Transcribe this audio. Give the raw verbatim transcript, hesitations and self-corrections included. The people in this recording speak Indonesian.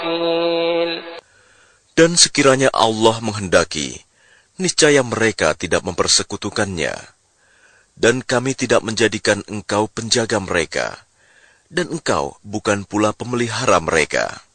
Dan sekiranya Allah menghendaki, niscaya mereka tidak mempersekutukannya. Dan kami tidak menjadikan engkau penjaga mereka, dan engkau bukan pula pemelihara mereka.